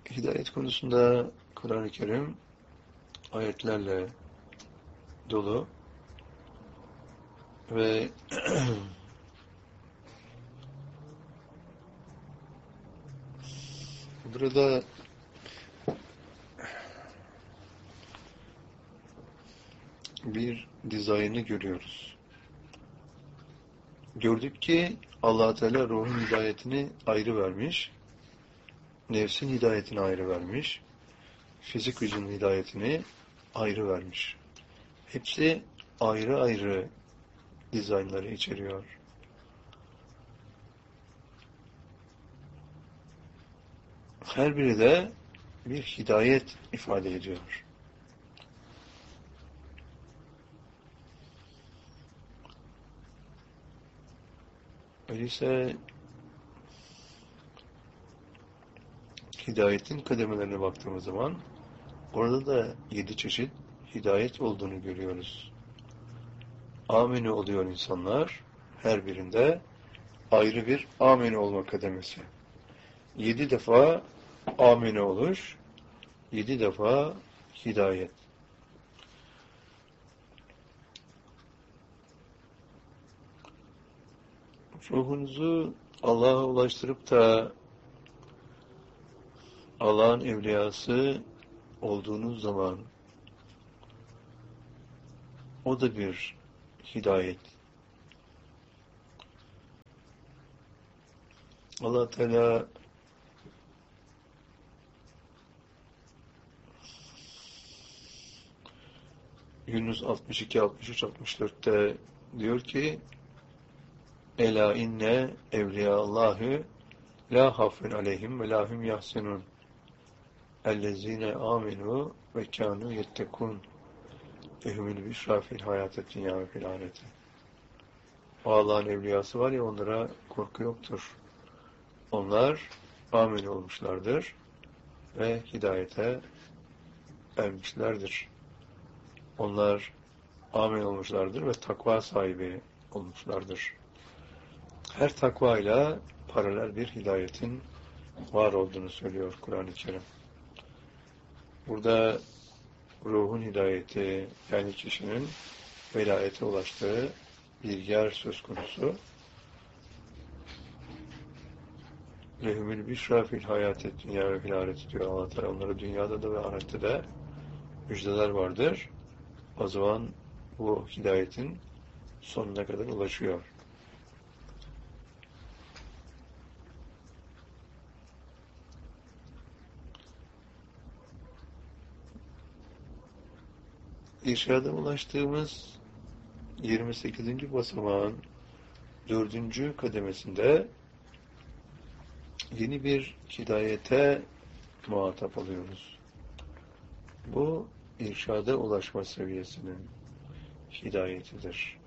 Hidayet konusunda Kur'an-ı Kerim ayetlerle dolu ve burada bir dizaynı görüyoruz. Gördük ki Allah Teala ruhun hidayetini ayrı vermiş, nefsin hidayetini ayrı vermiş, fizik gücünün hidayetini ayrı vermiş. Hepsi ayrı ayrı dizaynları içeriyor. Her biri de bir hidayet ifade ediyor. Öyleyse hidayetin kademelerine baktığımız zaman orada da 7 çeşit hidayet olduğunu görüyoruz. Amini oluyor insanlar, her birinde ayrı bir amini olma kademesi. 7 defa amini oluş, 7 defa hidayet. Ruhunuzu Allah'a ulaştırıp da Allah'ın evliyası olduğunuz zaman o da bir hidayet. Allah Teala Yunus 62, 63, 64'te diyor ki Ela inne evliyallahü la hafun aleyhim ve lahum yahsenun ellezine aminu ve kânû yettekûn fehumül bişrâ fil hayâtet dünya ve fil ahirete. O Allah'ın evliyası var ya, onlara korku yoktur. Onlar amin olmuşlardır ve hidayete ermişlerdir. Onlar amin olmuşlardır ve takva sahibi olmuşlardır. Her takvayla paralel bir hidayetin var olduğunu söylüyor Kur'an-ı Kerim. Burada ruhun hidayeti, yani kişinin velayete ulaştığı bir yer söz konusu. Lehumül bişra fil hayatet dünya ve fil ahireti diyor Allah Teala. Onlara dünyada da ve ahirette de müjdeler vardır. O zaman bu hidayetin sonuna kadar ulaşıyor. İrşada ulaştığımız 28. basamağın 4. kademesinde yeni bir hidayete muhatap oluyoruz. Bu irşada ulaşma seviyesinin hidayetidir.